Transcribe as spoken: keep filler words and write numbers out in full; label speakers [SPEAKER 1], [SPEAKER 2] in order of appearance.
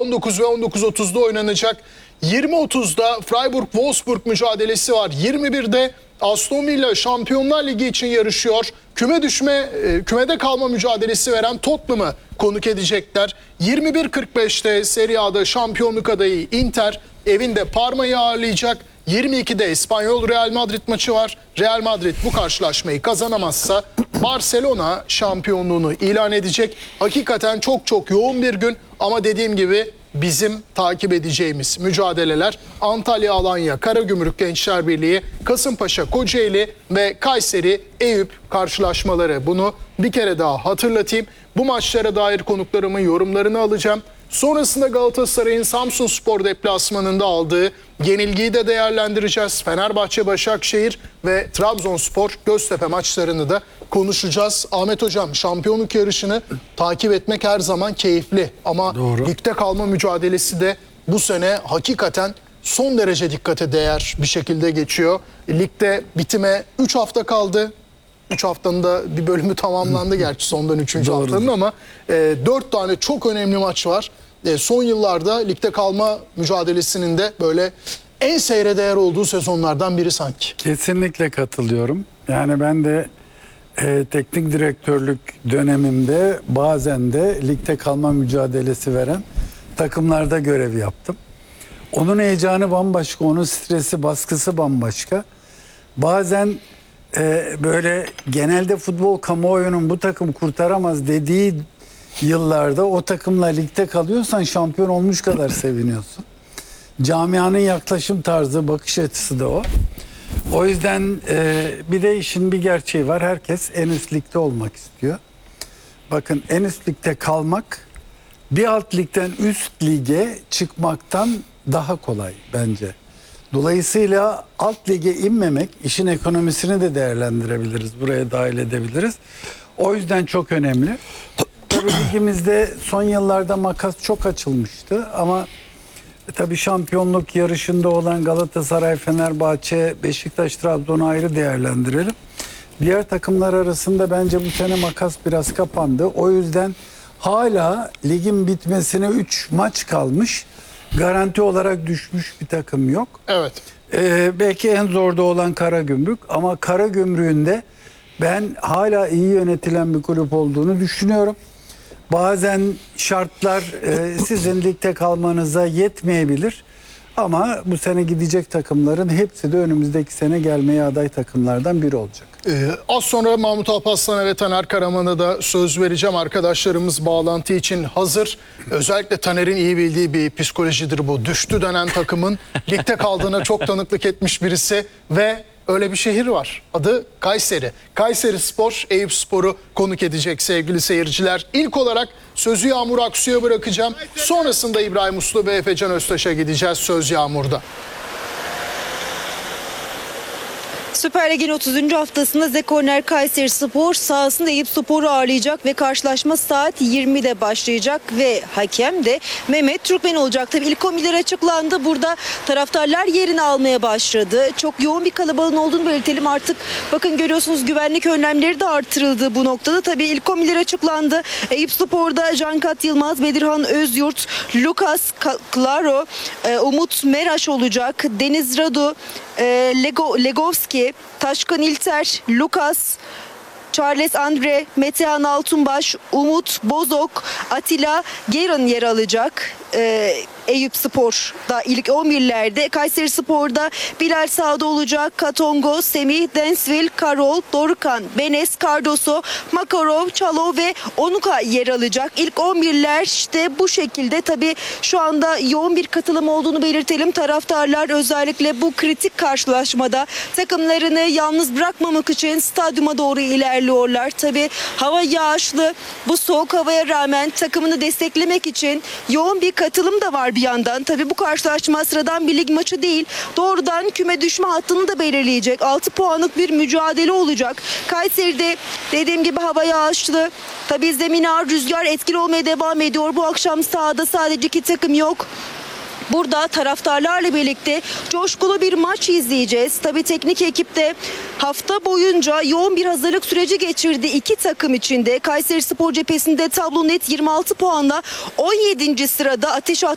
[SPEAKER 1] on dokuz ve on dokuz otuzda oynanacak. yirmi otuzda Freiburg-Wolfsburg mücadelesi var. yirmi birde Aston Villa Şampiyonlar Ligi için yarışıyor. Küme düşme, kümede kalma mücadelesi veren Tottenham'ı konuk edecekler. yirmi bir kırk beşte Serie A'da şampiyonluk adayı Inter evinde Parma'yı ağırlayacak. yirmi ikide İspanyol Real Madrid maçı var. Real Madrid bu karşılaşmayı kazanamazsa Barcelona şampiyonluğunu ilan edecek. Hakikaten çok çok yoğun bir gün ama dediğim gibi bizim takip edeceğimiz mücadeleler Antalya Alanya Karagümrük Gençler Birliği, Kasımpaşa Kocaeli ve Kayseri Eyüp karşılaşmaları. Bunu bir kere daha hatırlatayım. Bu maçlara dair konuklarımın yorumlarını alacağım. Sonrasında Galatasaray'ın Samsunspor deplasmanında aldığı yenilgiyi de değerlendireceğiz. Fenerbahçe, Başakşehir ve Trabzonspor Göztepe maçlarını da konuşacağız. Ahmet Hocam, şampiyonluk yarışını takip etmek her zaman keyifli. Ama
[SPEAKER 2] Doğru.
[SPEAKER 1] ligde kalma mücadelesi de bu sene hakikaten son derece dikkate değer bir şekilde geçiyor. Ligde bitime üç hafta kaldı. üç haftanın da bir bölümü tamamlandı gerçi sondan üçüncü haftanın ama e, dört tane çok önemli maç var. E, son yıllarda ligde kalma mücadelesinin de böyle en seyre değer olduğu sezonlardan biri sanki.
[SPEAKER 2] Kesinlikle katılıyorum. Yani ben de e, teknik direktörlük dönemimde bazen de ligde kalma mücadelesi veren takımlarda görev yaptım. Onun heyecanı bambaşka, onun stresi, baskısı bambaşka. Bazen e, böyle genelde futbol kamuoyunun bu takım kurtaramaz dediği yıllarda o takımla ligde kalıyorsan şampiyon olmuş kadar seviniyorsun. Camianın yaklaşım tarzı, bakış açısı da o. O yüzden e, bir de işin bir gerçeği var. Herkes en üst ligde olmak istiyor. Bakın, en üst ligde kalmak bir alt ligden üst lige çıkmaktan daha kolay bence. Dolayısıyla alt lige inmemek, işin ekonomisini de değerlendirebiliriz. Buraya dahil edebiliriz. O yüzden çok önemli. Tabii ligimizde son yıllarda makas çok açılmıştı ama e, tabii şampiyonluk yarışında olan Galatasaray, Fenerbahçe, Beşiktaş, Trabzon'u ayrı değerlendirelim. Diğer takımlar arasında bence bu sene makas biraz kapandı. O yüzden hala ligin bitmesine üç maç kalmış. Garanti olarak düşmüş bir takım yok.
[SPEAKER 1] Evet.
[SPEAKER 2] Ee, belki en zorda olan Karagümrük ama Karagümrük'ün de ben hala iyi yönetilen bir kulüp olduğunu düşünüyorum. Bazen şartlar e, sizin ligde kalmanıza yetmeyebilir. Ama bu sene gidecek takımların hepsi de önümüzdeki sene gelmeye aday takımlardan biri olacak.
[SPEAKER 1] Ee, az sonra Mahmut Alparslan'a ve Taner Karaman'a da söz vereceğim. Arkadaşlarımız bağlantı için hazır. Özellikle Taner'in iyi bildiği bir psikolojidir bu. Düştü denen takımın ligde kaldığına çok tanıklık etmiş birisi ve öyle bir şehir var. Adı Kayseri. Kayserispor, Eyüpspor'u konuk edecek sevgili seyirciler. İlk olarak sözü Yağmur Aksu'ya bırakacağım. Sonrasında İbrahim Uslu ve Efecan Öztaş'a gideceğiz. Söz Yağmur'da.
[SPEAKER 3] Süper Lig'in otuzuncu haftasında Zekorner Kayserispor sahasında Eyüpspor'u ağırlayacak ve karşılaşma saat yirmide başlayacak ve hakem de Mehmet Türkmen olacak. Tabii ilk on birler açıklandı. Burada taraftarlar yerini almaya başladı. Çok yoğun bir kalabalığın olduğunu belirtelim. Artık bakın görüyorsunuz güvenlik önlemleri de artırıldı bu noktada. Tabii ilk on birler açıklandı. Eyüpspor'da Cankat Yılmaz, Bedirhan Özyurt, Lucas Claro, Umut Meraş olacak. Deniz Radu, Lego, Legovski, Taşkın İlter, Lucas, Charles Andre, Metehan Altunbaş, Umut Bozok, Atilla Geran yer alacak. Ee, Eyüpspor'da ilk on birlerde, Kayserispor'da Bilal Sağda olacak, Katongo, Semih, Densville, Karol, Dorukhan, Benes, Cardoso, Makarov, Çalov ve Onuka yer alacak. İlk on birler işte bu şekilde. Tabii şu anda yoğun bir katılım olduğunu belirtelim. Taraftarlar özellikle bu kritik karşılaşmada takımlarını yalnız bırakmamak için stadyuma doğru ilerliyorlar. Tabii hava yağışlı, bu soğuk havaya rağmen takımını desteklemek için yoğun bir katılım da var bir yandan. Tabii bu karşılaşma sıradan bir lig maçı değil. Doğrudan küme düşme hattını da belirleyecek. altı puanlık bir mücadele olacak. Kayseri'de dediğim gibi hava yağışlı. Tabii zemin ağır, rüzgar etkili olmaya devam ediyor. Bu akşam sahada sadece iki takım yok. Burada taraftarlarla birlikte coşkulu bir maç izleyeceğiz. Tabii teknik ekip de hafta boyunca yoğun bir hazırlık süreci geçirdi iki takım içinde. Kayserispor cephesinde tablo net yirmi altı puanla on yedinci sırada. Ateş